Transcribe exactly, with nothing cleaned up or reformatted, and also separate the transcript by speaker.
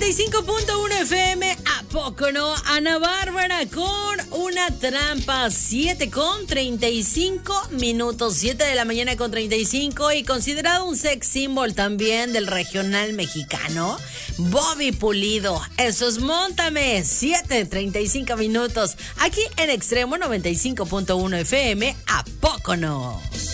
Speaker 1: y cinco punto uno F M, ¿a poco no? Ana Bárbara con una trampa. siete con treinta y cinco minutos. siete de la mañana con treinta y cinco. Y considerado un sex symbol también del regional mexicano, Bobby Pulido. Eso es Móntame. siete treinta y cinco minutos. Aquí en Extremo noventa y cinco punto uno F M, ¿a poco no?